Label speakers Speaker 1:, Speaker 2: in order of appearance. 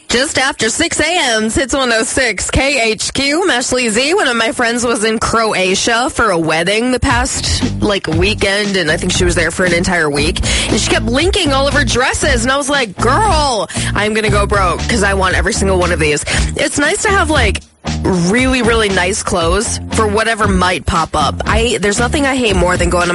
Speaker 1: Just after 6 a.m., Hits 106 KHQ. Meshley Z, one of my friends was in Croatia for a wedding the past, weekend, and I think she was there for an entire week. And she kept linking all of her dresses, and I was like, girl, I'm going to go broke because I want every single one of these. It's nice to have, really, really nice clothes for whatever might pop up. There's nothing I hate more than going to